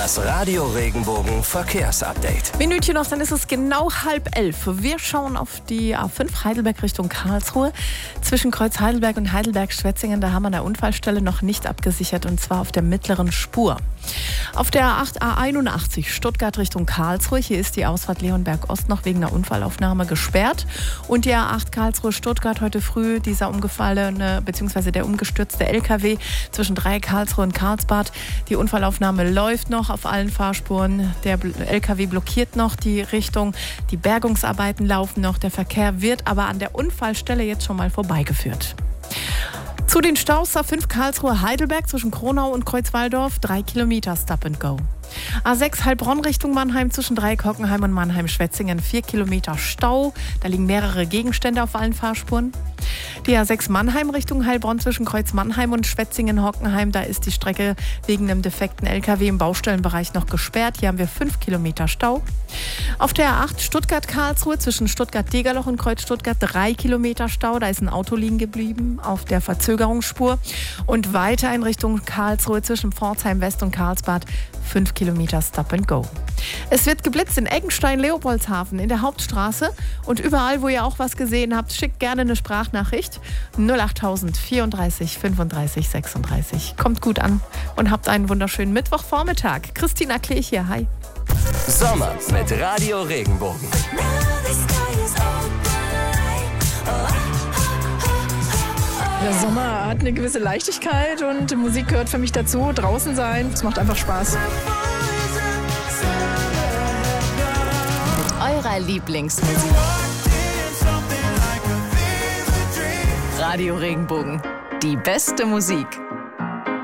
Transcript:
Das Radio Regenbogen Verkehrsupdate. Minütchen noch, dann ist es genau 10:30. Wir schauen auf die A5 Heidelberg Richtung Karlsruhe. Zwischen Kreuz Heidelberg und Heidelberg-Schwetzingen, da haben wir an der Unfallstelle noch nicht abgesichert, und zwar auf der mittleren Spur. Auf der A81 Stuttgart Richtung Karlsruhe, hier ist die Ausfahrt Leonberg Ost noch wegen einer Unfallaufnahme gesperrt. Und die A8 Karlsruhe-Stuttgart heute früh, dieser umgefallene bzw. der umgestürzte LKW zwischen Karlsruhe und Karlsbad. Die Unfallaufnahme läuft noch auf allen Fahrspuren. Der LKW blockiert noch die Richtung. Die Bergungsarbeiten laufen noch. Der Verkehr wird aber an der Unfallstelle jetzt schon mal vorbeigeführt. Zu den Staus A5 Karlsruhe-Heidelberg zwischen Kronau und Kreuzwaldorf 3 Kilometer Stop and Go. A6 Heilbronn Richtung Mannheim zwischen Dreieck-Hockenheim und Mannheim-Schwetzingen 4 Kilometer Stau. Da liegen mehrere Gegenstände auf allen Fahrspuren. Die A6 Mannheim Richtung Heilbronn zwischen Kreuz Mannheim und Schwetzingen-Hockenheim. Da ist die Strecke wegen einem defekten LKW im Baustellenbereich noch gesperrt. Hier haben wir 5 Kilometer Stau. Auf der A8 Stuttgart-Karlsruhe zwischen Stuttgart-Degerloch und Kreuz Stuttgart 3 Kilometer Stau. Da ist ein Auto liegen geblieben auf der Verzögerungsspur. Und weiter in Richtung Karlsruhe zwischen Pforzheim West und Karlsbad 5 Kilometer Stop and Go. Es wird geblitzt in Eggenstein, Leopoldshafen, in der Hauptstraße. Und überall, wo ihr auch was gesehen habt, schickt gerne eine Sprachnachricht. 08000 34 35 36. Kommt gut an und habt einen wunderschönen Mittwochvormittag. Christina Klech hier, hi. Sommer mit Radio Regenbogen. Der Sommer hat eine gewisse Leichtigkeit und die Musik gehört für mich dazu. Draußen sein, es macht einfach Spaß. Eurer Lieblingsmusik. Radio Regenbogen. Die beste Musik.